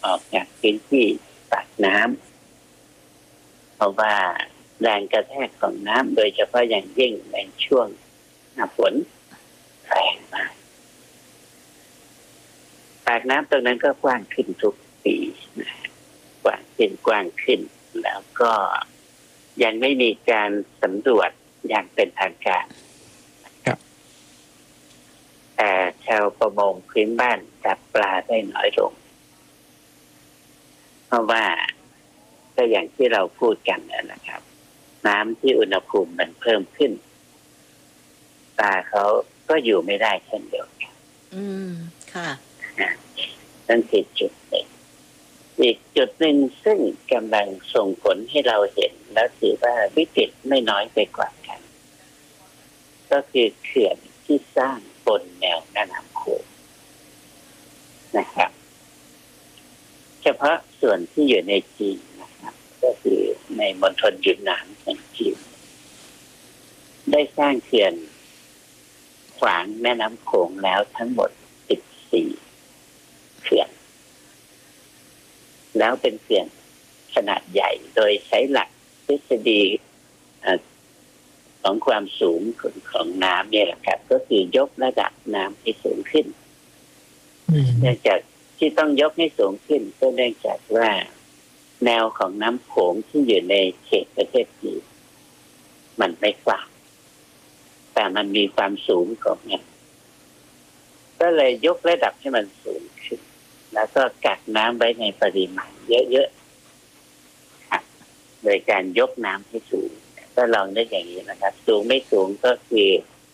ออกจากพื้นที่ปากน้ำเพราะว่าแรงกระแทกของน้ำโดยเฉพาะอย่างยิ่งในช่วงหน้าฝนแรงมากปากน้ำตรงนั้นก็กว้างขึ้นทุกปีนะกว้างขึ้นแล้วก็ยังไม่มีการสำรวจอย่างเป็นทางการแต่ชาวประมงพื้นบ้านจับปลาได้น้อยลงเพราะว่าก็อย่างที่เราพูดกันนะครับน้ำที่อุณหภูมิมันเพิ่มขึ้นปลาเขาก็อยู่ไม่ได้เช่นเดียวกันค่ะนั่นคือจุดหนึ่งอีกจุดหนึ่งซึ่งกำลังส่งผลให้เราเห็นแล้วถือว่าวิกฤตไม่น้อยไปกว่ากันก็คือเขื่อนที่สร้างบนแนวแม่น้ำโขงนะครับเฉพาะส่วนที่อยู่ในจีนนะครับก็คือในมณฑลยุนนานของจีนได้สร้างเขื่อนขวางแม่น้ำโขงแล้วทั้งหมด14เขื่อนแล้วเป็นเขื่อนขนาดใหญ่โดยใช้หลักทฤษฎีของความสูงของน้ำเนี่ยแหละครับก็คือยกระดับน้ำให้สูงขึ้นเนื่องจากที่ต้องยกให้สูงขึ้นก็เนื่องจากว่าแนวของน้ำโขงที่อยู่ในเขตประเทศจีนมันไม่กว้างแต่มันมีความสูงของมันก็เลยยกระดับให้มันสูงขึ้นแล้วก็กักน้ำไว้ในปริมาณเยอะๆโดยการยกน้ำให้สูงก็ลองได้อย่างนี้นะครับสูงไม่สูงก็คือ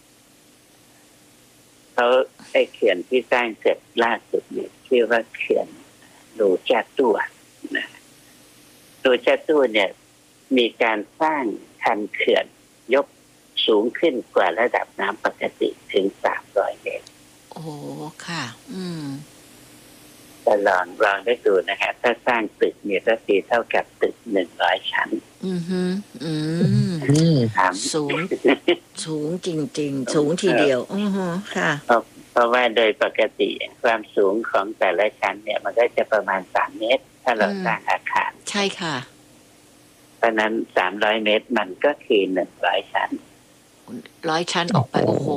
เขาไอ้เขื่อนที่สร้างเสร็จล่าสุดเนี่ยชื่อว่าเขื่อนดูแจตัวนะดูแจตัวเนี่ยมีการสร้างคันเขื่อนยกสูงขึ้นกว่าระดับน้ำปกติถึง300 เมตรโอ้ค่ะแต่ลองได้ดูนะครับถ้าสร้างตึกเนี่ยก็คือเท่ากับตึก100 ชั้นสูงจริงๆสูงทีเดียวค่ะเพราะว่าโดยปกติความสูงของแต่ละชั้นเนี่ยมันก็จะประมาณ3 เมตรถ้าเราสร้างอาคารใช่ค่ะเพราะนั้น300 เมตรมันก็คือ100 ชั้น 100 ชั้นออกไปโอ้โห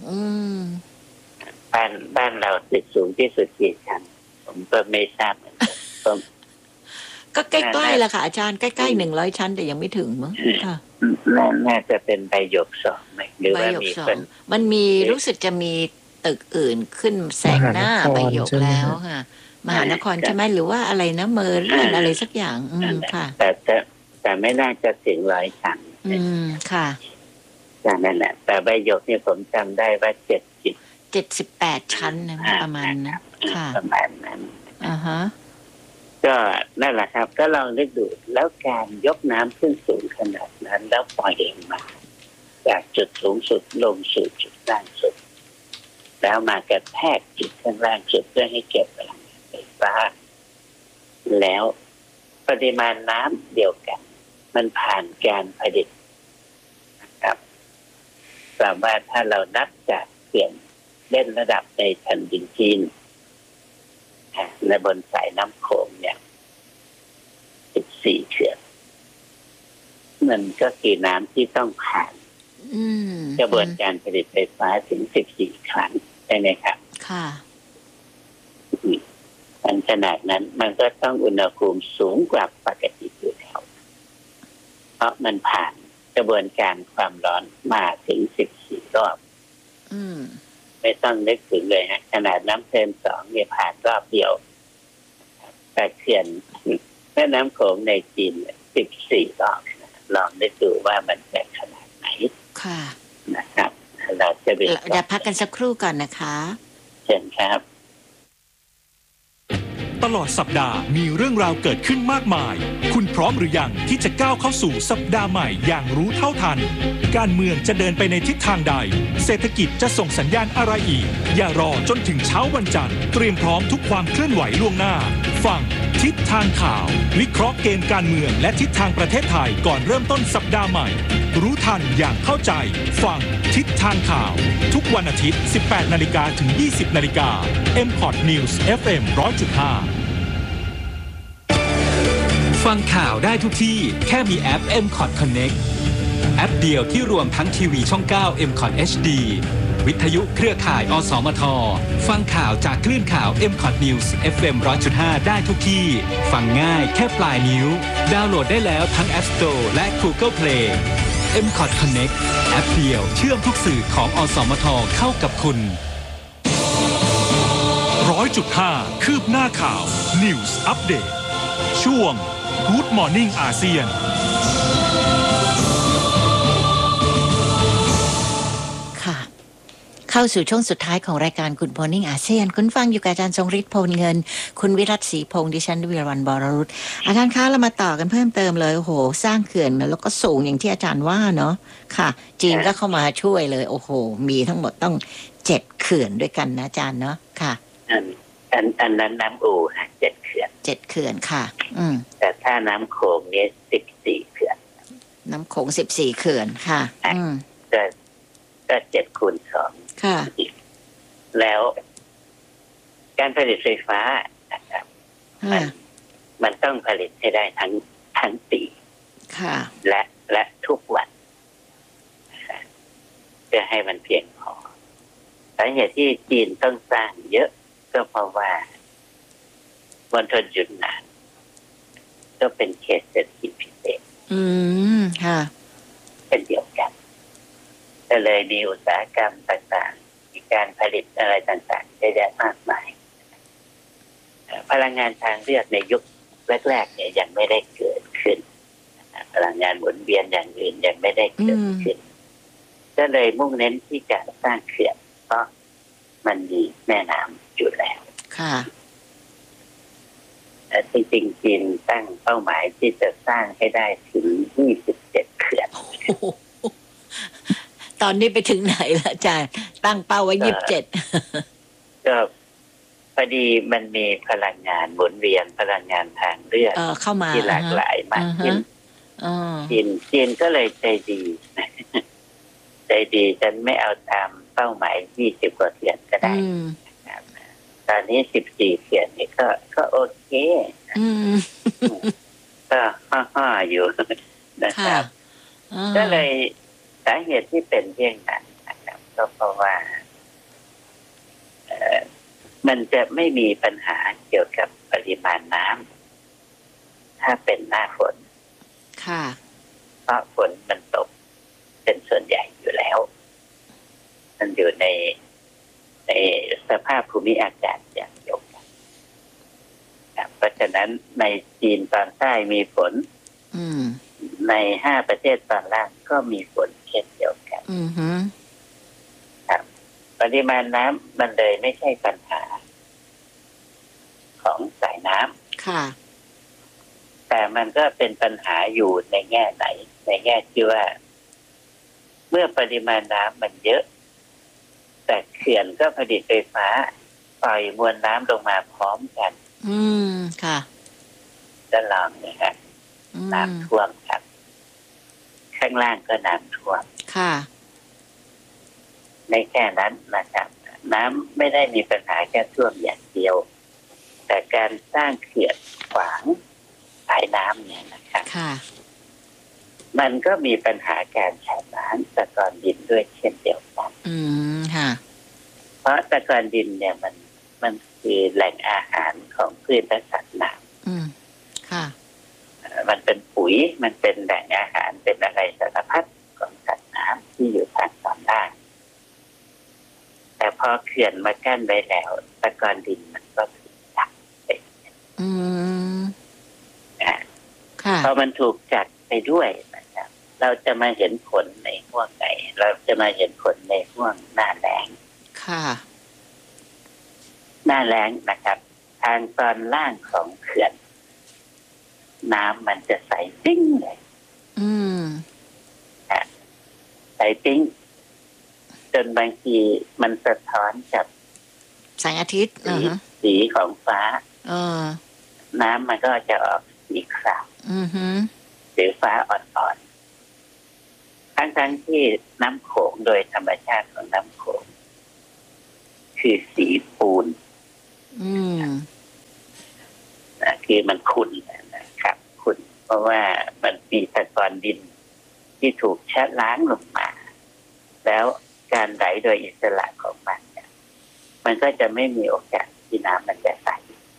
บ้านเราตึกสูงที่สุดกี่ชั้นผมก็ไม่ทราบเหมือนกันก็ใกล้ๆแหละค่ะอาจารย์ใกล้ๆ100 ชั้นแต่ยังไม่ถึงมั้งค่ะน่าจะเป็นใบหยก2หรือว่ามีมันมีรู้สึกจะมีตึกอื่นขึ้นแซงหน้าใบหยกแล้วค่ะมหานครใช่ไหมหรือว่าอะไรนะเมอร์เรียนอะไรสักอย่างค่ะแต่ไม่น่าจะถึง100 ชั้นค่ะนั่นแหละแต่ใบหยกเนี่ยผมจำได้ว่า 78 ชั้นนะประมาณนั้นค่ะประมาณนั้นก็นั่นแหละครับก็ลองนึกดูแล้วการยกน้ำขึ้นสูงขนาดนั้นแล้วปล่อยเองมาจากจุดสูงสุดลงสู่จุดล่างสุดแล้วมากระแทกจุดข้างล่างสุดเพื่อให้เก็บพลังงานไฟฟ้าแล้วปริมาณน้ำเดียวกันมันผ่านการผลิตนะครับสามารถถ้าเรานับจากเขื่อนเล่นระดับในแผ่นดินจีนในบนสายน้ำโขงเนี่ย14 เขื่อนมันก็คือน้ำที่ต้องผ่านกระบวนการผลิตไฟฟ้าถึง14 ครั้งใช่ไหมครับค่ะมันขนาดนั้นมันก็ต้องอุณหภูมิสูงกว่าปกติอยู่แล้วเพราะมันผ่านกระบวนการความร้อนมาถึง14 รอบไม่ต้องนึกถึงเลยฮะขนาดน้ำเทม2เนี่ยผ่านรอบเดียวแต่เขื่อนแม่น้ำโขงในจีน14 รอบลองนึกดูว่ามันจะขนาดไหนค่ะนะครับเราจะเดี๋ยวพักกันสักครู่ก่อนนะคะเชิญครับตลอดสัปดาห์มีเรื่องราวเกิดขึ้นมากมายคุณพร้อมหรือยังที่จะก้าวเข้าสู่สัปดาห์ใหม่อย่างรู้เท่าทันการเมืองจะเดินไปในทิศทางใดเศรษฐกิจจะส่งสัญญาณอะไรอีกอย่ารอจนถึงเช้าวันจันทร์เตรียมพร้อมทุกความเคลื่อนไหวล่วงหน้าฟังทิศทางข่าววิเคราะห์เกมการเมืองและทิศทางประเทศไทยก่อนเริ่มต้นสัปดาห์ใหม่รู้ทันอย่างเข้าใจฟังทิศทางข่าวทุกวันอาทิตย์ 18 นาฬิกาถึง 20 นาฬิกา MPOT News FM 100.5 ฟังข่าวได้ทุกที่แค่มีแอป MCOT Connect แอปเดียวที่รวมทั้งทีวีช่อง 9 MCOT HD วิทยุเครือข่ายอสมทฟังข่าวจากคลื่นข่าว MCOT News FM 100.5 ได้ทุกที่ฟังง่ายแค่ปลายนิ้วดาวน์โหลดได้แล้วทั้ง App Store และ Google Play MCOT Connect แอปเดียวเชื่อมทุกสื่อของอสมทเข้ากับคุณ 100.5 คืบหน้าข่าว News Update ช่วง Good Morning อาเซียนค่ะเข้าสู่ช่วงสุดท้ายของรายการ Good Morning อาเซียนคุณฟังอยู่กับอาจารย์ทรงฤทธิ์โพลเงินคุณวิรัตศรีพงษ์ดิฉันวีรวรรณบรรุตอาจารย์คะเรามาต่อกันเพิ่มเติมเลยโอ้โหสร้างเขื่อนแล้วก็สูงอย่างที่อาจารย์ว่าเนาะค่ะจีนก็เข้ามาช่วยเลยโอ้โหมีทั้งหมดต้อง7เขื่อนด้วยกันนะอาจารย์เนาะค่ะอันนั้นน้ำอู่ฮะ7 เขื่อน 7เขื่อนค่ะแต่ถ้าน้ำโขงเนี่ย14 เขื่อนน้ำโขง14เขื่อนค่ะก็7 คูณ 2 ค่ะแล้วการผลิตไฟฟ้านะครับมันต้องผลิตให้ได้ทั้งปีค่ะและทุกวันเพื่อให้มันเพียงพอสาเหตุที่จีนต้องสร้างเยอะก็เพราะว่ามณฑลหยุนนานก็เป็นเขตเศรษฐกิจพิเศษค่ะเป็นเดียวกันก็เลยมีอุตสาหกรรมต่างๆมีการผลิตอะไรต่างๆเยอะแยะมากมายพลังงานทางเลือกในยุคแรกๆเนี่ยยังไม่ได้เกิดขึ้นพลังงานหมุนเวียนอย่างอื่นยังไม่ได้เกิดขึ้นก็เลยมุ่งเน้นที่จะสร้างเขื่อนเพราะมันมีแม่น้ำอยู่แล้วค่ะจริงๆจีนตั้งเป้าหมายที่จะสร้างให้ได้ถึง27 เขื่อนตอนนี้ไปถึงไหนแล้วอาจารย์ตั้งเป้าไว้27 ก็พอดีมันมีพลังงานหมุนเวียนพลังงานทางเลือกเข้ามาที่หลากหลายมากขึ้นจีนก็เลยใจดีฉันไม่เอาตามเป้าหมาย20 กว่าเขื่อนก็ได้ตอนนี้14 เขื่อนนี่ก็โอเคก็ห่ออยู่นะครับก็เลยสาเหตุที่เป็นเรื่องนั้นนะครับก็เพราะว่ามันจะไม่มีปัญหาเกี่ยวกับปริมาณน้ำถ้าเป็นหน้าฝนค่ะเพราะฝนมันตกเป็นส่วนใหญ่อยู่แล้วมันอยู่ในสภาพภูมิอากาศอย่างเดียวกันเพราะฉะนั้นในจีนตอนใต้มีฝนใน5 ประเทศตอนล่างก็มีฝนเช่นเดียวกันครับปริมาณน้ำมันเลยไม่ใช่ปัญหาของสายน้ำค่ะแต่มันก็เป็นปัญหาอยู่ในแง่ไหนในแง่ที่ว่าเมื่อปริมาณน้ำมันเยอะแต่เขื่อนก็ผลิตไฟฟ้าปล่อยมวลน้ำลงมาพร้อมกันค่ะจะลองนะครับน้ำท่วมครับข้างล่างก็น้ำท่วมค่ะในแค่นั้นนะครับน้ำไม่ได้มีปัญหาแค่ท่วมอย่างเดียวแต่การสร้างเขื่อนขวางสายน้ำเนี่ยนะครับค่ะมันก็มีปัญหาการใช้น้ำตะกอนดินด้วยเช่นเดียวกันค่ะเพราะตะกอนดินเนี่ยมันคือแหล่งอาหารของพืชและสัตว์น้ำค่ะมันเป็นปุ๋ยมันเป็นแหล่งอาหารเป็นอะไรสารพัดของสัตว์น้ำที่อยู่ทางตอนล่างแต่พอเขื่อนมากั้นไว้แล้วตะกอนดินมันก็ถูกจับไปพอมันถูกจับไปด้วยนะครับเราจะมาเห็นผลในห่วงไหนเราจะมาเห็นผลในห่วงหน้าแล้งค่ะหน้าแล้งนะครับทางตอนล่างของเขื่อนน้ำมันจะใสปิ้งเลยใสปิ้งจนบางทีมันสะท้อนกับแสงอาทิตย์สีของฟ้าน้ำมันก็จะออกสีขาวสีฟ้าอ่อนๆทั้งที่น้ำโขงโดยธรรมชาติของน้ำโขงคือสีปูนคือมันขุ่นนะครับขุ่นเพราะว่ามันมีตะกอนดินที่ถูกชะล้างลงมาแล้วการไหลโดยอิสระของมันเนี่ยมันก็จะไม่มีโอกาสที่น้ำมันจะใส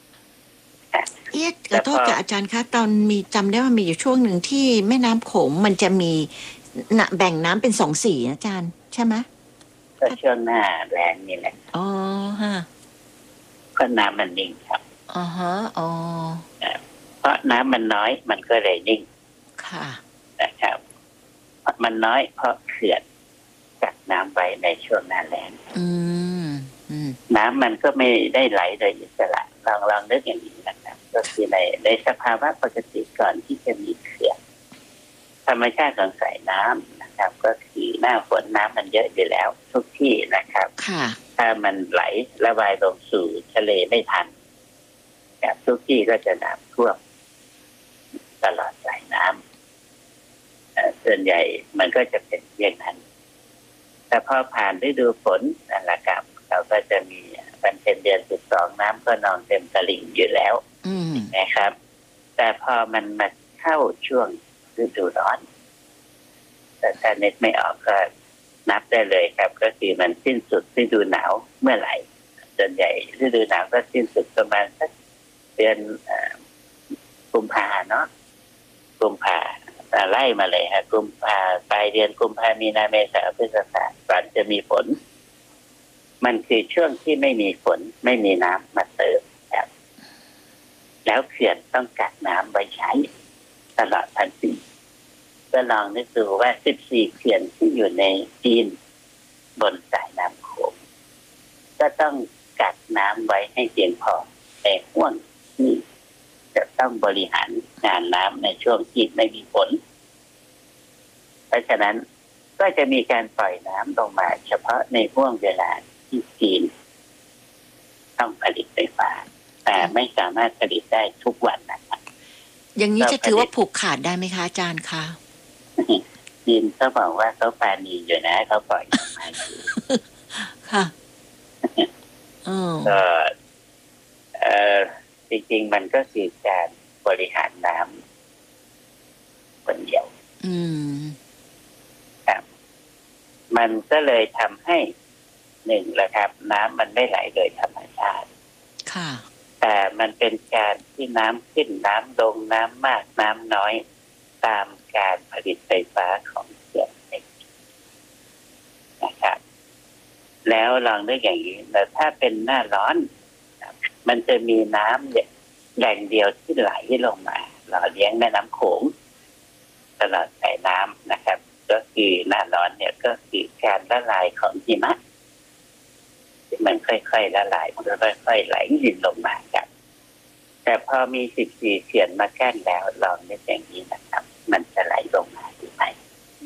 ขอโทษค่ะอาจารย์คะตอนมีจำได้ว่ามีอยู่ช่วงหนึ่งที่แม่น้ำโขงมันจะมีแบ่งน้ำเป็น2 สีอาจารย์ใช่ไหมก็ช่วงหน้าแล้งนี่แหละอ๋อฮะก็น้ำมันนิ่งครับอ๋อฮะอ๋อเพราะน้ำมันน้อยมันก็เลยนิ่งค่ะนะครับมันน้อยเพราะเขื่อนกักน้ำไว้ในช่วงหน้าแล้งน้ำมันก็ไม่ได้ไหลโดยอิสระลองนึกอย่างนี้นะครับก็คือในสภาวะปกติก่อนที่จะมีเขื่อนธรรมชาติของสายน้ำนะครับก็คือหน้าฝนน้ำมันเยอะอยู่แล้วทุกที่นะครับถ้ามันไหลระบายลงสู่ทะเลไม่ทันแบบทุกที่ก็จะน้ำท่วมตลอดสายน้ำส่วนใหญ่มันก็จะเป็นอย่างนั้นแต่พอผ่านฤดูฝนนั่นแหละครับเราก็จะมีวันเพ็ญเดือน12น้ำก็นองเต็มตลิ่งอยู่แล้วนะครับแต่พอมันมาเข้าช่วงฤดูร้อนแต่ถ้านึกไม่ออกก็นับได้เลยครับก็คือมันสิ้นสุดฤดูหนาวเมื่อไหร่ส่วนใหญ่ฤดูหนาวก็สิ้นสุดประมาณสักเดือนกุมภาเนาะกุมภาไล่มาเลยฮะกุมภาปลายเดือนกุมภามีนาเมษาพฤษภาก่อนจะมีฝนมันคือช่วงที่ไม่มีฝนไม่มีน้ำมาเติมครับแล้วเขื่อนต้องกักน้ำไว้ใช้ตลอดทั้งปีก็ลองนึกดูว่า14เขื่อนที่อยู่ในจีนบนสายน้ำโขงก็ต้องกักน้ำไว้ให้เพียงพอในห่วงที่จะต้องบริหารงานน้ำในช่วงที่ไม่มีฝนเพราะฉะนั้นก็จะมีการปล่อยน้ำลงมาเฉพาะในห่วงเวลาที่จีนต้องผลิตไฟฟ้าแต่ไม่สามารถผลิตได้ทุกวันนะครับอย่างนี้จะถือว่าผูกขาดได้ไหมคะอาจารย์คะจีนเขาบอกว่าเขาปาณีอยู่นะเขาปล่อยมาอยู่ค่ะจริงๆมันก็คือการบริหารน้ำคนเดียวครับมันก็เลยทำให้1แหละครับน้ำมันไม่ไหลโดยธรรมชาติค่ะแต่มันเป็นการที่น้ำขึ้นน้ำลงน้ำมากน้ำน้อยตามการผลิตไฟฟ้าของเขื่อนนะครับแล้วลองนึกอย่างนี้แต่ถ้าเป็นหน้าร้อนมันจะมีน้ำเนี่ยแหล่งเดียวที่ไหลลงมาหล่อเลี้ยงแม่น้ำโขงตลอดสายน้ำนะครับก็คือหน้าร้อนเนี่ยก็คือการละลายของหิมะที่มันค่อยๆละลายมันก็ค่อยๆไหลดินลงมาครับแต่พอมี14เขื่อนมากั้นแล้วลองนึกอย่างนี้นะครับมันจะไหลลงมาหรือไม่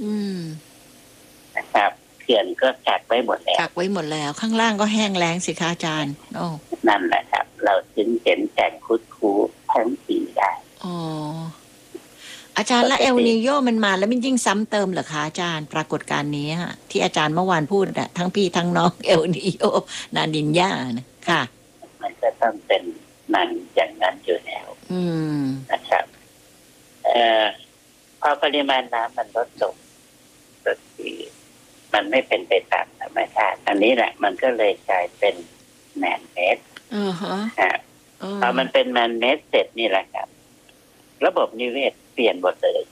นะครับเขื่อนก็กักไว้หมดแล้วข้างล่างก็แห้งแล้งสิคะอาจารย์โอ้นั่นแหละครับเราจึงเห็นแสงคุดคูทั้งปีได้อ๋ออาจารย์และเอลนีโยมันมาแล้วมันยิ่งซ้ำเติมเหรอคะอาจารย์ปรากฏการณ์นี้ที่อาจารย์เมื่อวานพูดอะทั้งพี่ทั้งน้องเอลนีโยนานินญานะค่ะมันจะต้องเป็นนั้นอย่างนั้นอยู่แล้วนะครับพอปริมาณน้ำมันลดลงก็คือมันไม่เป็นไปตามธรรมชาติอันนี้แหละมันก็เลยกลายเป็นแมนเมดพอมันเป็นแมนเมดเสร็จนี่แหละครับระบบนิเวศเปลี่ยนหมดเลย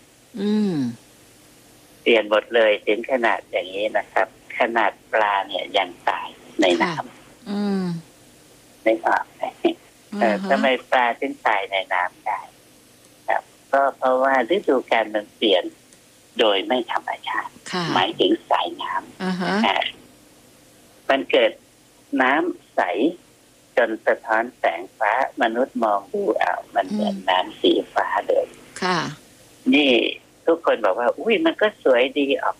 เปลี่ยนหมดเลยถึงขนาดอย่างนี้นะครับขนาดปลาเนี่ยยังตายในน้ำไม่ออกทำไมปลาถึงตายในน้ำได้ครับก็เพราะว่าฤดูกาลมันเปลี่ยนโดยไม่ธรรมชาติหมายถึงสายน้ำมันเกิดน้ำใสจนสะท้อนแสงฟ้ามนุษย์มองดูมันเหมือนน้ำสีฟ้าเลยค่ะนี่ทุกคนบอกว่าอุ้ยมันก็สวยดีออก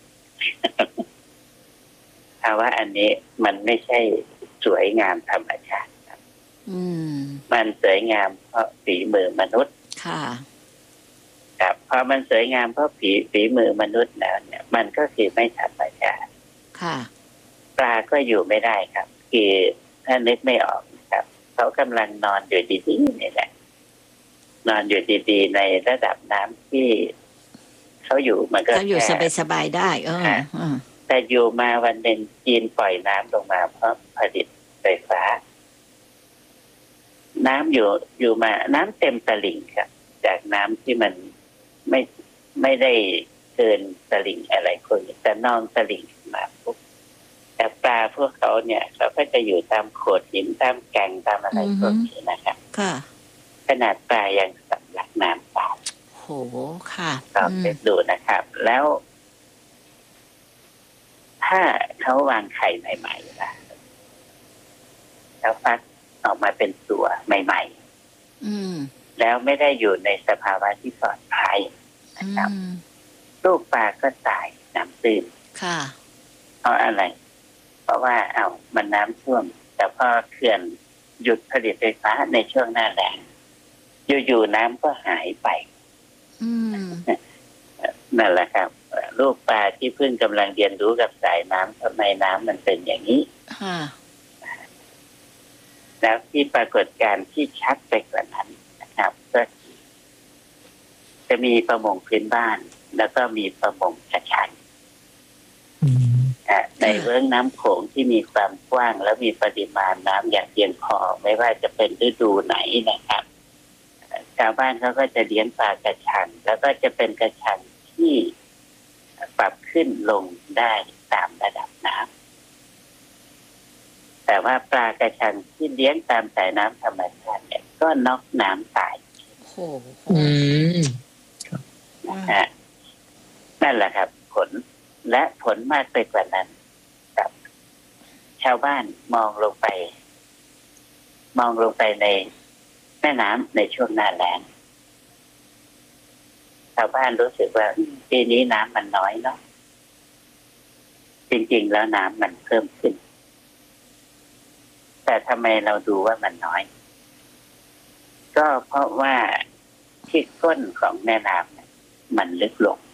แต่ว่าอันนี้มันไม่ใช่สวยงามธรรมชาติครับมันสวยงามเพราะฝีมือมนุษย์ค่ะครับพอมันสวยงามเพราะฝีมือมนุษย์แล้วเนี่ยมันก็คือไม่ธรรมชาติค่ะปลาก็อยู่ไม่ได้ครับคือถ้านึกไม่ออกครับเขากำลังนอนอยู่ดีๆนี่แหละนอนอยู่ดีๆในระดับน้ำที่เขาอยู่มันก็เขาอยู่แค่สบายๆได้แต่อยู่มาวันหนึ่งจีนปล่อยน้ำลงมาเพราะผลิตไฟฟ้าน้ำอยู่มาน้ำเต็มตลิ่งครับจากน้ำที่มันไม่ได้เกินตลิ่งอะไรคนแต่นองตลิ่งมาปุ๊บแต่ปลาพวกเขาเนี่ยเขาก็จะอยู่ตามโขดหินตามแก่งตามอะไรพวกนี้นะครับค่ะขนาดปลายังสำลักน้ำตายโหค่ะก็ไปดูนะครับแล้วถ้าเขาวางไข่ใหม่ๆนะแล้วฟักออกมาเป็นตัวใหม่ๆแล้วไม่ได้อยู่ในสภาวะที่ปลอดภัยนะครับลูกปลาก็ตายน้ำตื้นค่ะเพราะอะไรเพราะว่ามันน้ำท่วมแต่พอเขื่อนหยุดผลิตไฟฟ้าในช่วงหน้าแล้งอยู่ๆน้ำก็หายไปนั่นแหละครับลูกปลาที่เพิ่งกำลังเรียนรู้กับสายน้ำทำไมน้ำมันเป็นอย่างนี้แล้วที่ปรากฏการณ์ที่ชัดไปกว่านั้นนะครับก็จะมีประมงพื้นบ้านแล้วก็มีประมงกระชังในเรื่องน้ำโขงที่มีความกว้างและมีปริมาณน้ำอย่างเพียงพอไม่ว่าจะเป็นฤดูไหนนะครับชาวบ้านเขาก็จะเลี้ยงปลากระชังแล้วก็จะเป็นกระชังที่ปรับขึ้นลงได้ตามระดับน้ำแต่ว่าปลากระชังที่เลี้ยงตามสายน้ำธรรมชาติเนี่ยก็น็อกน้ำตายนั่นแหละครับผลมากไปกว่านั้นครับชาวบ้านมองลงไปในแม่น้ำในช่วงหน้าแล้งชาวบ้านรู้สึกว่าปีนี้น้ำมันน้อยเนาะจริงๆแล้วน้ำมันเพิ่มขึ้นแต่ทำไมเราดูว่ามันน้อยก็เพราะว่าที่ก้นของแม่น้ำมันลึกลง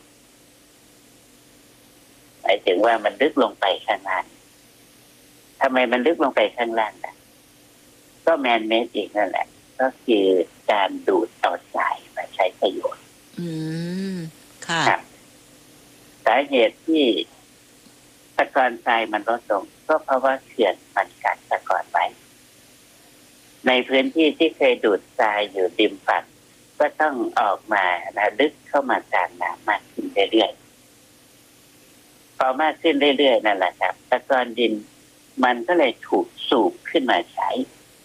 หมายถึงว่ามันลึกลงไปข้างล่างทำไมมันลึกลงไปข้างล่างนะก็แมนเมดอีกนั่นแหละก็คือการดูดเอาทรายมาใช้ประโยชน์ค่ะสาเหตุที่ตะกอนทรายมันลดลงก็เพราะว่าเขื่อนมันกักตะกอนไว้ในพื้นที่ที่เคยดูดทรายอยู่ริมฝั่งก็ต้องออกมาลึกเข้ามากลางน้ำมากขึ้นเรื่อยๆพอมากขึ้นเรื่อยๆนั่นแหละครับตะกอนดินมันก็เลยถูกสูบขึ้นมาใช้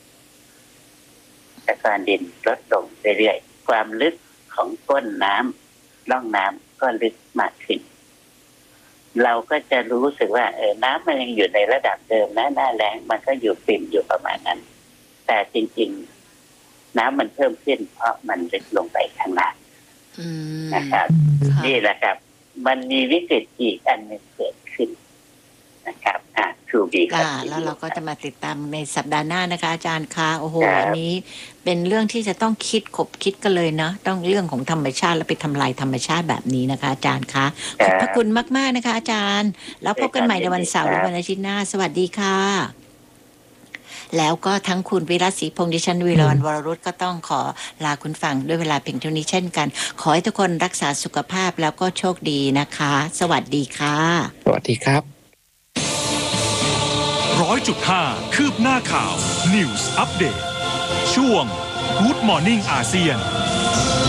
ตะกอนดินลดลงเรื่อยๆความลึกของก้นน้ำร่องน้ำก็ลึกมากขึ้นเราก็จะรู้สึกว่าน้ำมันยังอยู่ในระดับเดิมนะหน้าแล้งมันก็อยู่ปิ่มอยู่ประมาณนั้นแต่จริงๆน้ำมันเพิ่มขึ้นเพราะมันลึกลงไปข้างล่างนะครับนี่แหละครับมันมีวิกฤตอีกอันหนึ่งเกิดขึ้นนะครับทูบีแล้วเราก็จะมาติดตามในสัปดาห์หน้านะคะอาจารย์คะโอ้โหอันนี้เป็นเรื่องที่จะต้องคิดกันเลยนะต้องเรื่องของธรรมชาติและไปทำลายธรรมชาติแบบนี้นะคะอาจารย์คะขอบพระคุณมากๆนะคะอาจารย์แล้วพบกันใหม่ในวันเสาร์หรือวันอาทิตย์หน้าสวัสดีค่ะแล้วก็ทั้งคุณวิรัตศรีพงษ์ดิฉันวิรวรรณวรรุตก็ต้องขอลาคุณฟังด้วยเวลาเพียงเท่านี้เช่นกันขอให้ทุกคนรักษาสุขภาพแล้วก็โชคดีนะคะสวัสดีค่ะสวัสดีครับ 100.5 คืบหน้าข่าว News Update ช่วง Good Morning อาเซียน